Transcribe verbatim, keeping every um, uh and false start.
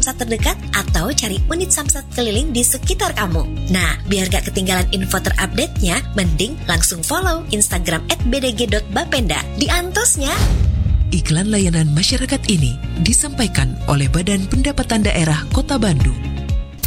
Samsat terdekat atau cari unit Samsat keliling di sekitar kamu. Nah, biar gak ketinggalan info terupdate-nya, mending langsung follow Instagram at b d g dot bapenda. Diantosnya. Iklan layanan masyarakat ini disampaikan oleh Badan Pendapatan Daerah Kota Bandung.